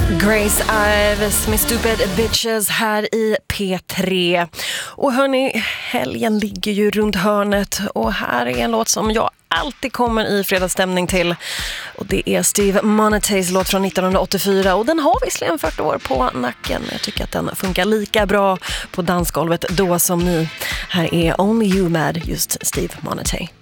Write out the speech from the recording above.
Grace Ives med Stupid Bitches här i P3. Och hörni, helgen ligger ju runt hörnet och här är en låt som jag alltid kommer i fredagsstämning till. Och det är Steve Monettays låt från 1984 och den har visserligen 40 år på nacken. Jag tycker att den funkar lika bra på dansgolvet då som nu. Här är Only You med just Steve Monetay.